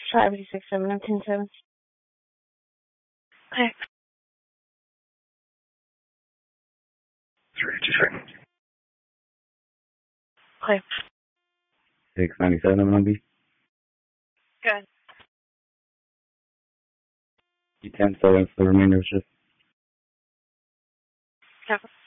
567 and 107. Okay. 327. Okay. 697, I'm going to be. Good. You 10 seconds for the remainder of shift. Yeah.